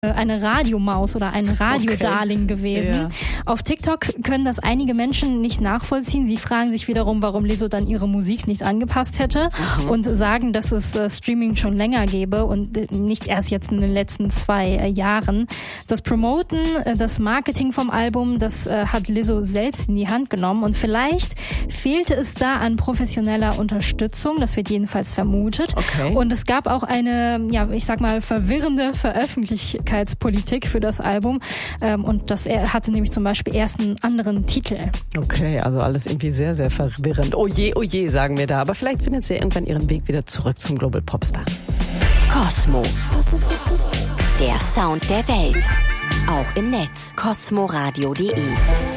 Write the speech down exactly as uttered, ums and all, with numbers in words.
eine Radiomaus oder ein Radiodarling okay. gewesen. Ja. Auf TikTok können das einige Menschen nicht nachvollziehen. Sie fragen sich wiederum, warum Lizzo dann ihre Musik nicht angepasst hätte mhm. und sagen, dass es äh, Streaming schon länger gäbe und äh, nicht erst jetzt in den letzten zwei äh, Jahren. Das Promoten, äh, das Marketing vom Album, das äh, hat Lizzo selbst in die Hand genommen und vielleicht fehlte es da an professioneller Unterstützung. Das wird jedenfalls vermutet. Okay. Und es gab auch eine, ja, ich sag mal, verwirrende Veröffentlichung Politik für das Album ähm, und das er hatte nämlich zum Beispiel erst einen anderen Titel. Okay, also alles irgendwie sehr, sehr verwirrend. Oh je, oh je, sagen wir da. Aber vielleicht findet sie irgendwann ihren Weg wieder zurück zum Global Popstar. Cosmo. Der Sound der Welt. Auch im Netz. cosmoradio punkt de